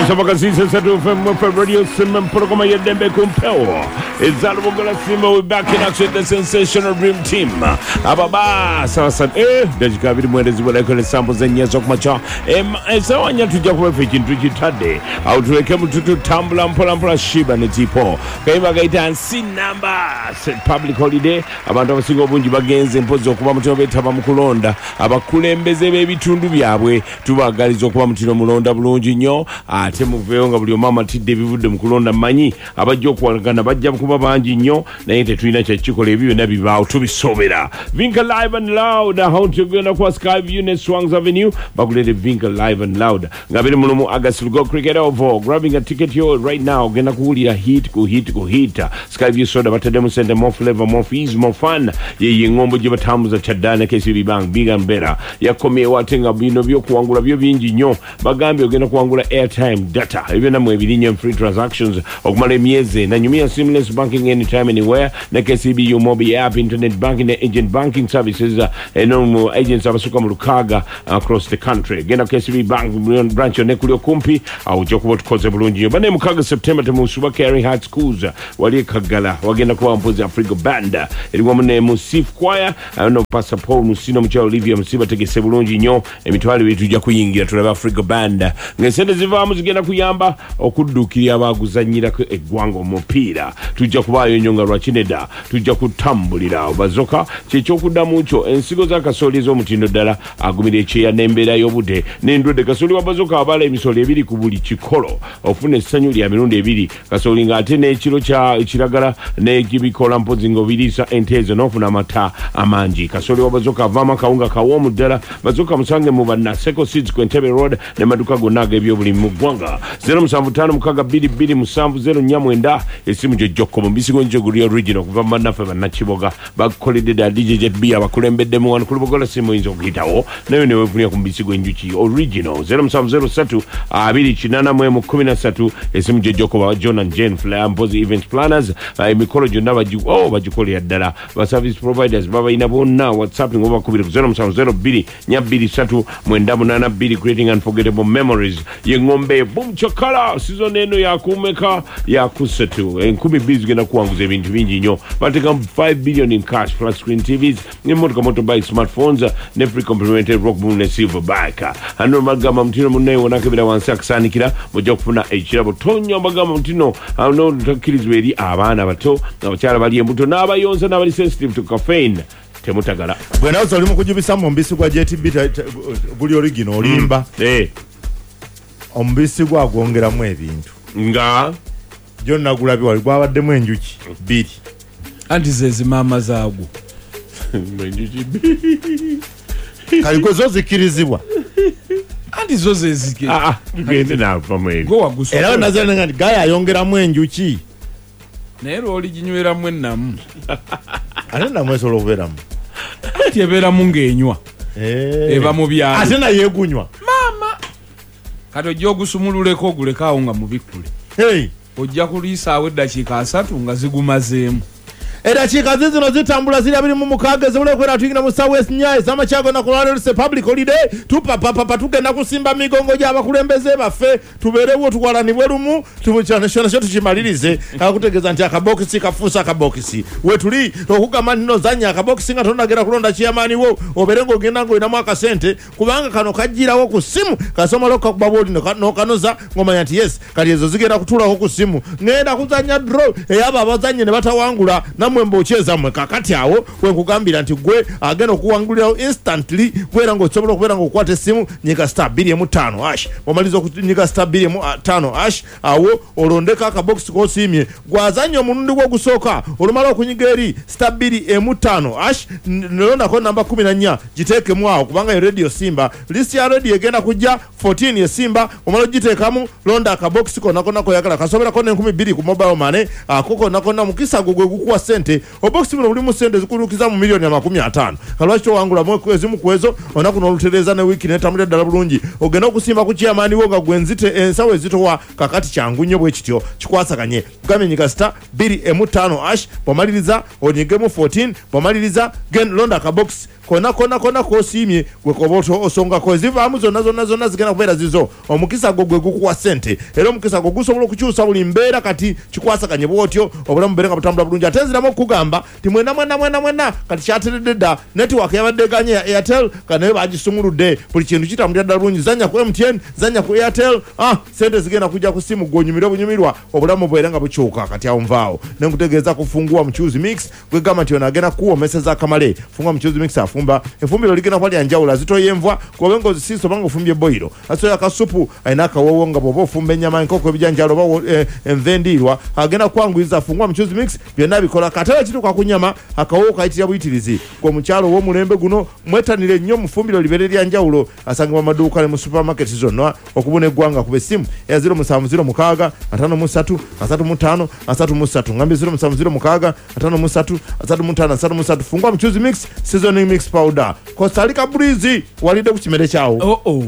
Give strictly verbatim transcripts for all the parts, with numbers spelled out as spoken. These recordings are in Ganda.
Sabakasisa Satu from Radio Simon Prokoma Yedembe Kumpeo. It's Albogola Simba. We're back in action. The sensational dream team. Ababa Sawasan eh Dajika Vidi Mwendezi Wale samples and yes of Macha. Em Sawanya to Jacob Fikin Twitchy Tade. Out to a cable to Tambla Mpolampla Shiba Netipo. Kaima Gaita and Sin number said public holiday. About a single Bunji Bagens and Pozo Kumamotobe Tabamukulonda. Abakulembeze baby Tundu Yabwe. Tuba Galizo Kuamutino Mulonda Blunjinyo. Ate muveonga buli mama tidde bivudde mukulonda manyi abajja okwagana bajja kuba bangi nnyo naye tetulina kyekikola ebyo byonna bibaawo tubisobera. Vinca live and loud how to go kwa Skyview ne Swangs Avenue bakulete Vinca live and loud nga biri mulumu August go cricket over grabbing a ticket here right now genda kuwulira hit ku hit ku hit Skyview soda batademu sente more flavor more fees more fun ye ngombo gye batambuza chaddana K C B Bank big and better yakomye watenga bino byo kuwangula byo bingi nnyo bagambye ogenda kuwangula airtime data even na mwebirinyo free transactions okumala emyezi na nyumia seamless banking anytime anywhere na K C B U mobile app internet banking na agent banking services uh, eno agents abasuka mu lukaga across the country genda K C B Bank branch ne kulyo kumpi au jokubo tukoze bulungi bane mukaga September temusuba Caring Heart Schools wali kagala wagenda kuwa mpozi Africa Band eliwo mune Musif Choir no Pastor Paul Musino mcha Olivia Musiba tegese bulungi nyo emitwali bitu ja kuyingira tulaba Africa Band ngesende zivamu zigenda kuyamba okuddukira abaguzanyira ko eggwanga omupiira tujja kubayo nyonga lwakineda tujja kutambulira bazoka kyekyokudamu kyo ensigo za kasoli z'omutindo ddala agumira ekyeya n'embeera y'obudde n'endwadde kasoli wa bazoka abala emisolo ebiri ku buli kikolo ofuna essanyu lya mirundi ebiri kasoli ng'ate n'ekiro kya kiragala n'ekibikola mpozi ng'obiriisa enteezo n'ofuna amata amangi kasoli wa bazoka avaamu akawunga kawoomu ddala bazoka musange mu bannaseko seeds ku Entebbe Road ne maduka gonna ag'ebyobulimu mu ggwanga zero musanvu ttaano mukaaga bbiri bbiri musanvu zero nnya mwenda esimu gye jjokko mu mbisi gonjo guli original kuva mu bannaffe bannakiboga bakoledde ddala D J Jet B abakulembeddemu wano ku lubogola simu oyinza okuyitawo nayo ne weefunira ku mbisi gwenjuki original zero musanvu zero ssatu abiri kinaana mu emu kkumi na ssatu esimu gye jjokko ba John and Jane Flair Mpozi event planners emikolo gyonna bagikolera ddala ba service providers babayina bonna whatsapp ng'obakubire ku zero musanvu zero bbiri nnya bbiri ssatu mwenda munaana bbiri creating unforgettable memories ye ngombe boom chakala season eno ya kumeka ya kusatu enkumi bbiri zigenda kuwanguza ebintu bingi nnyo bateka five billion in cash flat screen T Vs n'emmotoka motorbike smartphones ne free complimentary rock boom ne silverback ano magama mutino munne wonakebera wansi akasaanikira mujja kufuna ekirabo tonya magama mutino ano takirizwe eri abaana bato abakyala bali embuto n'abayonsa n'abali sensitive to caffeine temutagala bwena oli mu kujubisa mu mbisi gwa J T B guli original olimba eh ombisi gwagongeramu ebintu nga John nagulabi wali gwabaddemu enjuki bbiri anti zezi mama zaago enjuki bbiri kali gwe zo zikirizibwa anti zo zezike ah tugende nava mwezi go waguso era nazana ngati gaya ayongeramu enjuki naye oli ginyweramu ennamu ate namwe esobola okubeeramu anti ebeeramu ng'enywa eba mu byalo ate naye egunywa mama kati ojja ogusumululeko ogulekaawo nga mubikkule hey ojja kuliisaawo eddakiika asatu nga zigumazeemu eddakiika zizino zitambula ziri abiri mu mukaaga ezibula okwera tuyingira mu South Nyayo ez'amakyago na kulwaliruse public holiday tupapapapa tugenda kusimba migongo gy'abakulembeze baffe tubeerewo tuwalanibwe lumu tukyana kyona kyo tukimalirize akutegeeza nti akabokisi kafuusa akabokisi wetuli okugamba nti nozanya akabokisi nga tonagera kulonda kiyamaaniwo obeere ng'ogenda ng'olinamu akasente kubanga kano kajjirawo ku ssimu kasomola okukakuba bwoli n'okanoza ng'omanya nti yes kati ezo zigenda kutuulako ku ssimu ngenda kuzanya draw eyabo abazanye ne batawangula namwe mbocheza mwe kakati awo we kugambira nti gwe agenda okuwangulirawo instantly kwera ngo osobola okubeera ngo okwata essimu nyika star bbiri emu ttaano hash omaliza okunyika star bbiri emu ttaano hash awo olondeka akabox k'osiimye gwazanya omulundi gw'ogusooka olumala okunyiga eri star bbiri emu ttaano hash nelondako namba kumi na nnya giteekemu awo kubanga yo radio simba list ya radio egenda kujja fourteen ye simba omala ogiteekamu londa akabox konakona koyagala kasoberako n'enkumi bbiri ku mobile money ako konakona mukisa gwe gukuwa sente obox buno buli mu sente zikulukiza mu milioni ya makumi atano kalwaki towangula mwezi mu kwezo onaku n'olutereeza ne wiiki netambulira ddala bulungi ogenda okusimba ku chairman wo nga gwenzite ensawo ezitowa kakati kyangu nnyo bwe kityo kikwasaganye kugambye nyiga star bbiri emu ttaano hash bw'omaliriza onyigemu fourteen bw'omaliriza gen londa akabox kona kona kona kosimye gwe koboto osonga ko zivaamu zonna zonna zonna zigenda kubeera zizo omukisa gwo gwe gukuwa sente era omukisa gwo gusobola okukyusa buli mbeera kati kikwasaganye bwotyo obulamu bubeera nga butambula bulungi ate nziramu okugamba ti mwena mwena mwena mwena kati kyateredde dda network yabadde ganye ya Airtel kanayo bagisumuludde buli kintu kitambulira ddala bulungi zanya ku M T N zanya ku Airtel ah sente zigenda kujja ku simu gwonyumirwa bunyumirwa obulamu bwera nga bukyuka kati awo nvaawo nenkutegeeza kufungua mchuzi mix gwe gamba nti ono agenda kuwomeseza akamale fungua mchuzi mix afumba efumbiro ligenda kwali anjawula zitoyenvwa kubengo zisiso bango fumbye boiro asoya kasupu aina kawowo nga bobo fumbe nyama nkoko bijanjalo bawo eh, envendirwa agenda kwanguiza fungua mchuzi mix byonna bikola katala kitu kwa kunyama akawowo kayitira buyitirizi kwa mukyalo wo mulembe guno mwetanire nnyo mufumbiro libereri anjawulo asangibwa maduuka ne mu supermarket zonna okubona eggwanga ku besimu ya zero musanvu zero mukaaga atano mu ssatu asatu mu ttaano asatu mu ssatu ngambi zero musanvu zero mukaaga atano mu ssatu asatu mu ttaano asatu mu ssatu fungua mchuzi mix seasoning mix powder Costa Rica breeze walide ku kimere kyawo oh oh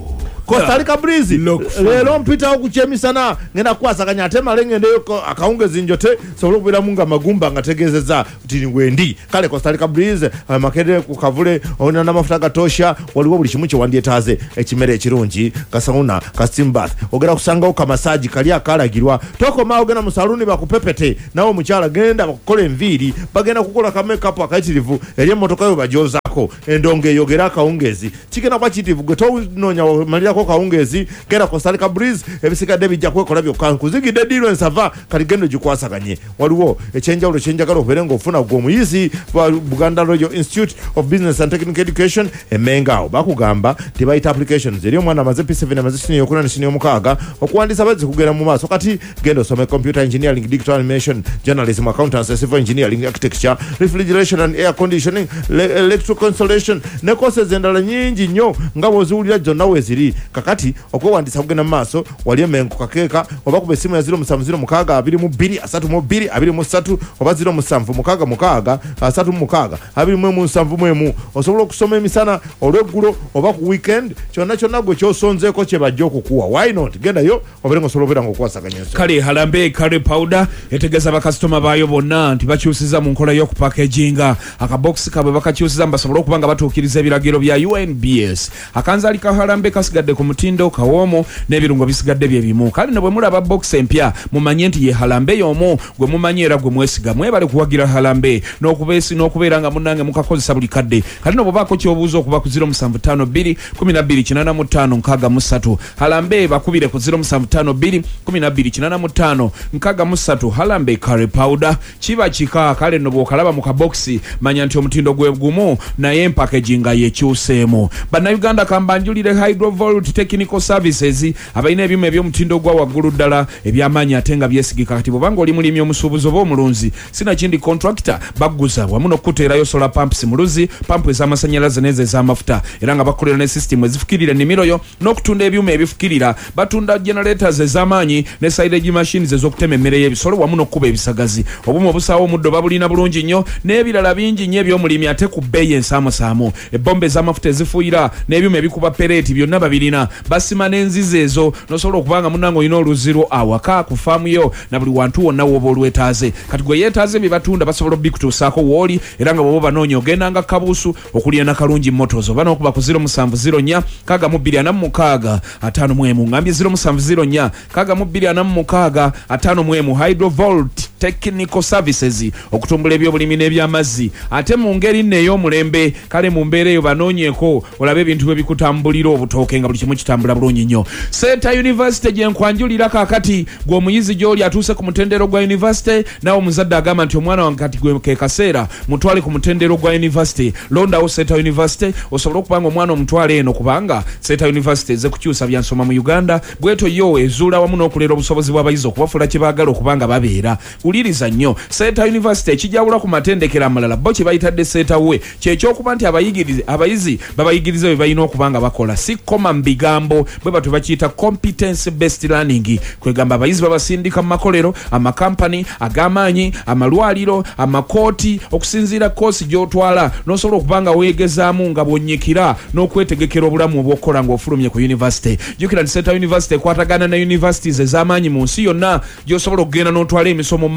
Costa Rica breeze lero mpita okuchemisana ngenda kwasaganya ate malengende akaungezi njote sobola kubira munga magumba ngategezeza kuti ngwendi kale Costa Rica breeze makede ku kavule ona na mafuta gatosha waliwo buli kimu kyewandyetaaze ekimere ekirungi kasauna ka steam bath ogera kusanga oka massage kali akalagirwa toko ma ogena mu saluni bakupepete nawo mukyala genda bakukola enviri bagenda kukola ka makeup akayitirivu eri emotoka yo bajozako endonge yogera akaungezi kigenda kwa kitivu gwe to nonya malira ko kaungezi kera Costa Rica breeze ebisika David jakwe kola byo kankuzigide dilo ensava kaligendo gikwasaganye waliwo echenjawulo chenjagalo oberengo ofuna gwo muyizi wa Buganda Royal Institute of Business and Technical Education emengao bakugamba tibaita applications eri omwana maze P seven maze senior okuna senior mukaga okuwandisa bazi kugera mu maso kati gendo some computer engineering digital animation journalism accountancy civil engineering architecture refrigeration and air conditioning electrical installation ne courses endala nyingi nnyo ngabo ziwulira jonna weziri kakati okwewandisa kugenda mu maaso wali emengo kakeeka oba ku besimu ya zero musanvu zero mukaaga abiri mu bbiri asatu mu bbiri abiri mu ssatu oba zero musanvu mukaaga mukaaga asatu mu mukaaga abiri mu emu nsanvu mu emu osobola okusoma emisana olweggulo oba ku weekend kyonna kyonna gwe kyosonzeeko kye bajja okukuwa why not gendayo obeere ng'osobola obeera ng'okwasaganya enso kale halambe kale powder etegeeza bakasitoma baayo bonna nti bakyusiza mu nkola y'okupackaginga akabokisi kabwe bakakyusiza basobole okuba nga batuukiriza ebiragiro bya U N B S akanzaali ka halambe kasigadde ku mutindo kawoomo n'ebirungo bisigadde bye bimu kale ne bwe mulaba box empya mumanye nti ye halambe y'omu gwe mumanyi era gwe mwesiga mwebale kuwagira halambe n'okubeesi n'okubeera nga munnange mukakozesa buli kadde kale no bwobaako ky'obuuza okuba ku zero musanvu ttaano bbiri kumi na bbiri kinaana mu ttaano nkaaga mu ssatu halambe bakubire ku zero musanvu ttaano bbiri kumi na bbiri kinaana mu ttaano nkaaga mu ssatu halambe curry powder kiba kika kale no bw'okalaba mu kabokisi manya nti omutindo gwe gumu naye empakeginga yekyuseemu bannayuganda kambanjulire hydrovolt technical services abalina ebyuma eby'omutindo gwa waggulu ddala eby'amaanyi ate nga byesigika kati bwobanga oli mulimi omusuubuzi oba omulunzi sinakindi contractor bagguza wamu n'okuteerayo solar pumps muluzi pampu ez'amasannyalaze n'ezo ez'amafuta era nga bakolera ne system ezifukirira ennimiro yo n'okutunda ebyuma ebifukirira batunda generators ez'amaanyi ne silage machines ez'okutema emmere y'ebisolo wamu n'okkuba ebisagazi obumu obusaawo omuddo babulina bulungi nnyo n'ebirala bingi nnyo eby'omulimi ate ku bbeeyi ensaamusaamu ebbomba ez'amafuta ezifuuyira n'ebyuma ebikuba pereeti byonna babirina basima n'enzizi ezo nosobola okubanga munnange olina oluziro awaka ku faamu yo na buli wantu wonna wooba olwetaaze kati gwe yeetaaze bye batunda basobola obikutuusaako wooli era nga bwoba banoonya ogendanga kabuusu okulya nakalungi motors oba n'okuba ku zero musanvu zero nnya kaaga mu bbiri ana mu mukaaga ataano mu emu ngambye zero musanvu zero nnya kaaga mu bbiri ana mu mukaaga ataano mu emu hydrovolt technical services okutumbula ebyobulimi n'ebyamazzi ate mu ngeri nno ey'omulembe kale mu mbeera eyo banoonyeeko olabe ebintu bwe bikutambulira obutooke nga buli kimu kitambula bulungi nnyo Seta University gye nkwanjulira kaakati gwe omuyizi gy'oli atuuse ku mutendero gwa university nawe omuzadde agamba nti omwana wange kati gwe ke kaseera mutwale ku mutendero gwa university londawo Seta University osobola okubanga omwana omutwale eno kubanga Seta University eze kukyusa byansoma mu Uganda bweto yo ezuula wamu n'okulera obusobozi bw'abayizi okubafuula kye baagala okubanga babeera wuliriza nnyo Seta University ekijawula ku matendekero amalala bo kye bayitadde Seta we kyekyokuba nti abayigirize abayizi babayigiriza bye balina okubanga bakola si koma mu bigambo bwe batwe bakiyita competence based learning kwegamba abayizi babasindika mu makolero amakampani ag'amaanyi amalwaliro amakooti okusinziira koosi gy'otwala n'osobola okubanga weegezaamu nga bw'onnyikira n'okwetegekera obulamu obw'okukola ng'ofulumye ku university jjukira nti Seta University ekwatagana ne universities ez'amaanyi mu nsi yonna gy'osobola okugenda n'otwala emisomo mu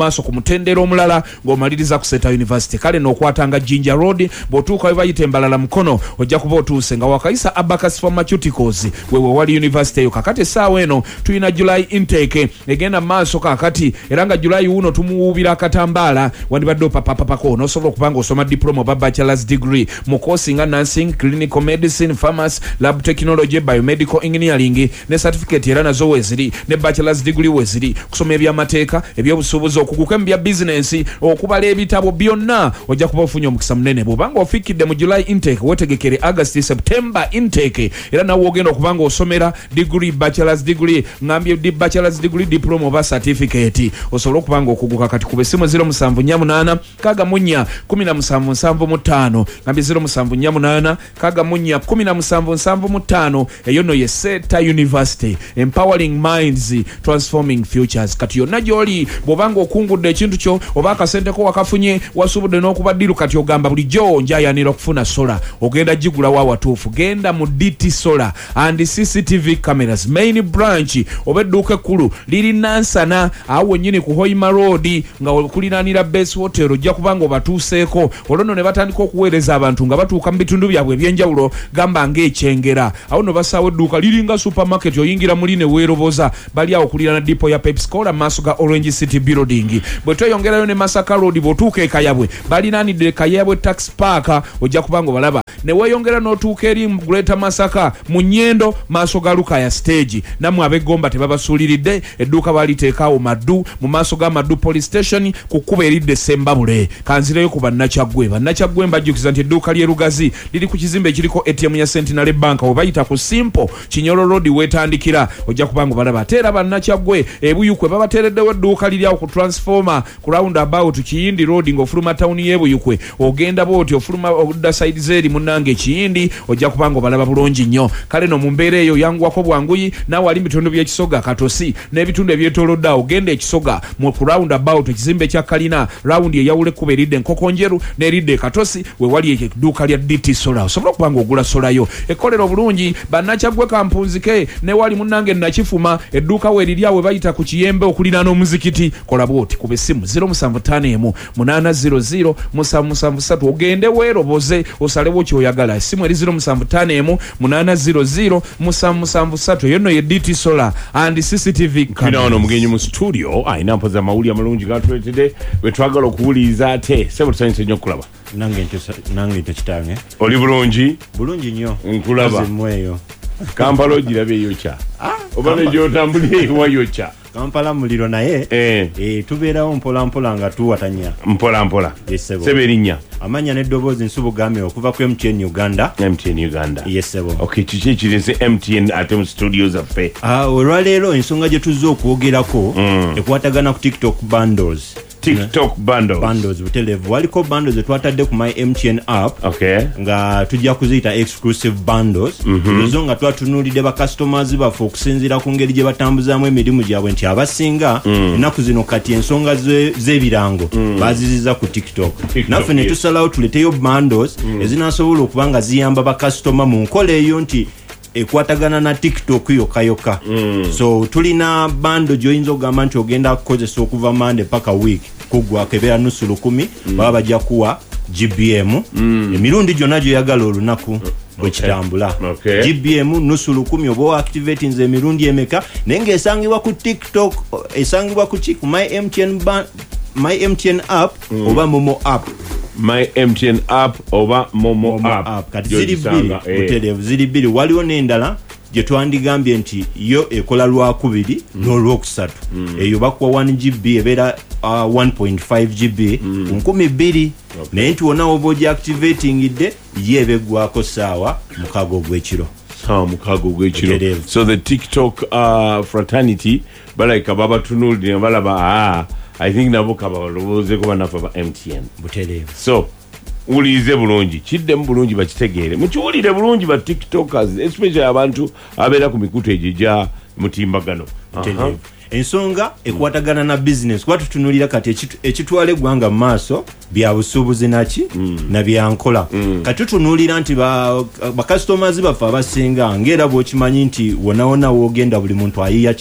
maaso ku mutendero omulala ng'omaliriza ku Seta University. Kale n'okwatanga Jinja Road bw'otuuka we bayita Embalala Mukono ojja kuba otuuse nga wakayisa Abacus Pharmaceuticals wewe wali university eyo. Kakati essaawa eno tulina July intake egenda maaso kakati era nga July uno tumuwuubira akatambaala wandibadde opapapapako n'osobola okuba ng'osoma diploma oba bachelor's degree mu koosi nga nursing, clinical medicine, pharmacy, lab technology, biomedical engineering ne certificate era nazo weziri ne bachelor's degree weziri kusoma ebyamateeka ebyobusuubuzi okuguka mu bya business okubala ebitabo byonna ojja kuba ofunye omukisa munene bw'obanga ofikidde mu July intake wetegekere August September intake era nawe ogenda okuba ng'osomera degree bachelor's degree ngambye di bachelor's degree diploma oba certificate osobola okuba ng'okuguka kati ku bessimu zero seven eight eight kaga munya kumi na musanvu nsanvu mu ttaano ngambye zero seven eight eight eight kaga munya kumi na musanvu nsanvu mu ttaano eyo no ye Seta University empowering minds transforming futures. Kati yonna gy'oli bw'obanga okungudde ekintu kyo oba akasente ko wakafunye wasubudde n'okubaddiru kati ogamba bulijjo njayanira okufuna sola ogenda gigula wa watuufu genda mu D T Solar and C C T V cameras main branch oba edduuka ekkulu liri Nansana awo nnyini ku Hoima Road nga okulinanira Base Hotel ojja kubanga obatuuseeko olwono ne batandika okuweereza abantu nga batuuka mu bitundu byabwe eby'enjawulo gamba ng'ekyengera awo no basaawo edduuka liringa supermarket oyingira muli ne weeroboza bali awo okulirana dipo ya Pepsi Cola maaso ga Orange City Building. Bwe tweyongerayo ne Masaka Road bw'otuuka e Kayabwe balinaanidde Kayabwe Tax Park ojja kubanga obalaba ne weeyongera n'otuuka eri mu Greater Masaka mu Nyendo maaso ga Lukaya Stage namwe ab'Egomba tebabasuuliridde edduuka baliteekaawo Maddu mu maaso ga Maddu Police Station ku kkuba eridde Sembabule. Kanzireyo ku Bannakyagwe Bannakyagwe mbajjukiza nti edduuka ly'e Lugazi liri ku kizimbe ekiriko A T M ya Centenary Bank oba bayita ku Simple Kinyolo Road weetandikira ojja kubanga obalaba ate era Bannakyagwe ebuyukwe babateereddewo edduuka liri awo ku transformer ku roundabout Kiyindi Road ng'ofuluma town y'ebuyukwe ogenda bw'oti ofuluma odda side zeri munnange Kiyindi ojja kubanga obalaba bulungi nnyo. Kale no mu mbeera eyo yanguwako bwanguyi naawe ali mu bitundu by'ekisoga Katosi n'ebitundu ebyetoolodde awo ogenda ekisoga mu ku roundabout ekizimbe kya Kalina rawundi eyawula ekkuba eridde Nkokonjeru n'eridde Katosi we wali edduuka lya D T Solar osobola okubanga ogula solayo ekkolero bulungi Bannakyagwe kampunzike ne wali munnange Nakifuma edduuka we liri awe bayita ku Kiyembe okulina n'omuzikiti kola bw'oti ku bessimu zero seven five eight eight zero zero seven seven three ogende weeroboze osalewo ky'oyagala essimu eri zero seven five eight eight zero zero seven seven three eyo nno ye D T Solar and C C T V cameras. Kino ono mugenyi mu studio ayina mpoza mawuli amalungi gatuletedde bwe twagala okuwuliriza ate sebo tusanyuse nnyo okulaba nange nange tekitange oli bulungi bulungi nnyo nkulaba mweyo Kampala ogirabe yokya oba ne gyotambulye ewa yokya Kampala muliro naye eh eh tubeerawo mpola mpola nga tuwatanya mpola mpola yesebo seberinnya amanya n'eddoboozi Nsubugame okuva ku M T N Uganda M T N Uganda yesebo okay kiki kirese M T N ate mu studios affe ah olwaleero ensonga gye tuzze okwogerako mm. ekwatagana ku TikTok bundles TikTok bundles bundles butelevu waliko bundles etwatadde ku my M T N app okay nga tujja kuziyita exclusive bundles mm -hmm. ezo nga twatunuulidde ba customers baffe okusinziira ku ngeri gye batambuzaamu emirimu gyabwe nti abasinga ennaku mm. zino kati ensonga z'ebirango mm. baziziza ku TikTok, TikTok naffe ne tusalawo tuleteyo bundles mm. ezinasobola okuba nga ziyamba ba customer mu nkola eyo nti ekwatagana na TikTok yoka yoka mm. so tulina bando joyinza ogamba nti ogenda kukozesa okuva Monday paka week kugwa kebera nusu lukumi mm. baba bajja kuwa G B M mm. emirundi gyonna gyoyagala olunaku bwekitambula okay. G B M nusu lukumi oba activating ze emirundi emeka nenge esangibwa ku TikTok esangibwa ku chi ku my M T N ban my M T N app mm. oba Momo app my M T N app oba Momo, Momo app, app. Kati ziri bbiri utelevu ziri bbiri waliwo n'endala gye twandigambye nti yo ekola lwakubiri mm. n'olwokusatu mm. eyo bakuwa one G B ebeera uh, one point five G B mm. nkumi bbiri okay. naye nti wonna oba ogi activating idde ye ebeggwako saawa mukago gw'ekiro saawa mukago gw'ekiro so the TikTok uh, fraternity balayika babatunulire balaba ah I think nabo kaba balowoze kuba nafa ba M T N butelevu so ulize bulungi kidde mu bulungi bakitegeere mukiwulire bulungi ba TikTokers especially abantu abeera ku mikutu egija mutimbagano butelevu ensonga ekwatagana na business kwa tutunulira kati ekitwala eggwanga mu maaso bya busuubuzi naki mm. na byankola mm. kati tutunulira nti ba, ba customers baffe abasinga ngera bw'okimanyi nti wona wona woogenda buli muntu ayiya ki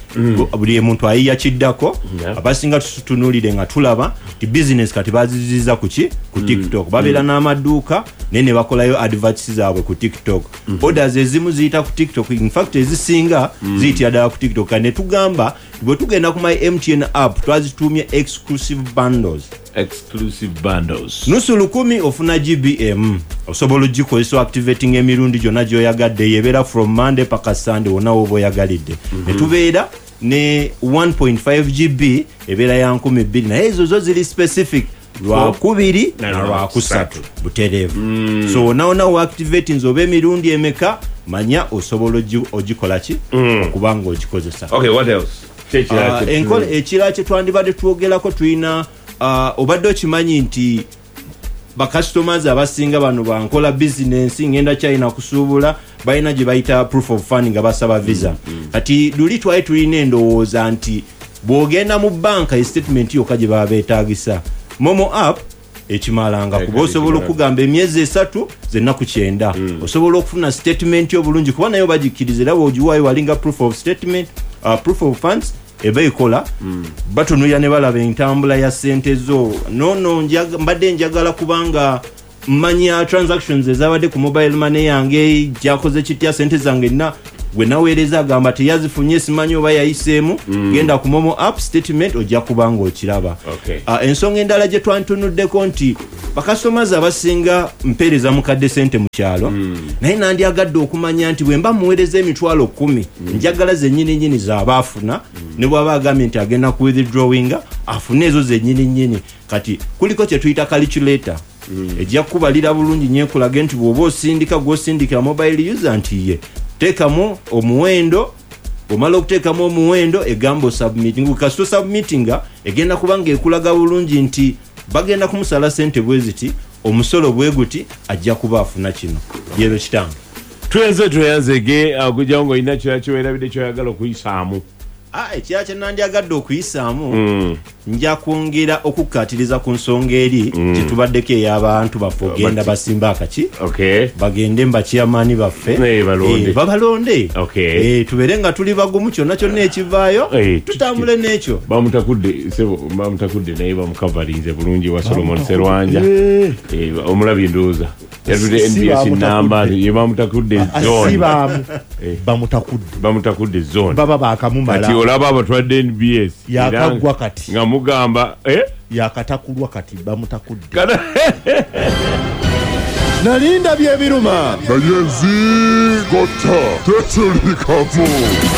mm. buli muntu ayiya kiddako yeah. abasinga tutunulire nga tulaba ti business kati baziziza kuki ku TikTok mm. babera mm. n'amaduuka nene bakolayo adverts zaabwe ku TikTok mm. orders ezimu ziyita ku TikTok in fact ezisinga mm. ziyitira ddala ku TikTok ne tugamba bwe tugenda ku my M T N app twazitumye exclusive bundles exclusive bundles nusu lukumi ofuna G B M osobola ogikozesa activating emirundi gyonna gy'oyagadde yebeera from Monday paka Sunday wonna woba oyagalidde mm-hmm. ne tubeera ne one point five G B ebeera ya nkumi bbiri naye ezo zo ziri specific lwakubiri na lwakusatu butereevu mm. so nawona oactivate nzoba emirundi emeka manya osobola ogikola ki mm. okubanga ogikozesa okay what else uh, enkola ekirala kye twandibadde twogerako tulina uh, obadde okimanyi nti bakastomers abasinga bano bankola business ngenda China kusuubula balina gye bayita proof of funding nga basaba visa mm. kati luli twali tulina endowooza nti bw'ogenda mu banka statement yokka gye baba beetaagisa Momo app ekimalanga kuba osobola okugamba emyezi esatu zennaku kyenda mm. osobola okufuna statement y'obulungi kuba nayo bagikkiriza era bw'ogiwaayo walinga proof of statement uh, proof of funds eba ikola mm. batunuya ne balaba entambula ya sente zo nono njaga mbadde njagala kubanga manya transactions ezabadde ku mobile money yange jakoze kitya sente zange na gwe naweereza agamba teyazifunye simanyi oba yayiseemu mm. genda ku Momo app statement ojja kubanga okiraba okay. uh, ensonga endala gye twantunuddeko nti bakastomers abasinga mpeereza mukadde sente mu kyalo mm. naye nandyagadde okumanya nti bwe mba muweereza emitwalo kumi mm. njagala zennyini nnyini zaabaafuna mm. ne bw'aba agambye nti agenda ku withdrawing afune ezo zennyini nnyini kati kuliko kye tuyita calculator mm. ejja kubalira bulungi nyekulage nti bw'oba osindika gw'osindikira mobile user nti ye teekamu omuwendo omala okuteekamu omuwendo egamba submitting kasito submitting egenda kubanga ekulaga bulungi nti bagenda kumusala sente bwe ziti omusolo bwe guti ajja kuba afuna kino yero kitange tuyenze tuyanzege akujja ngo ina kira kiwerabide kyoyagala okuyisaamu ah ekya kye nandyagadde okuyisaamu mm. nja kwongera okukkaatiriza ku nsonga eri mm. kitubaddeko ey'abantu baffe ogenda basimba akaki okay. bagende mbakiyamaani baffe hey, balonde. E, babalonde okay. e, tubeere nga tuli bagumu kyonna kyonna ekivaayo hey, tutambule n'ekyo bamutakudde sebo bamutakudde naye bamukavalinze bulungi wa Solomon Serwanja hey. e, omulabye ndooza yatudde N B S namba ye bamutakudde zone bamutakudde bamutakudde zone baba bakamumala ati olaba abatwadde N B S yakagwa kati nga mugamba eh yakatakulwa kati bamutakudde nalinda bye biruma nayenzi gota tetulikamu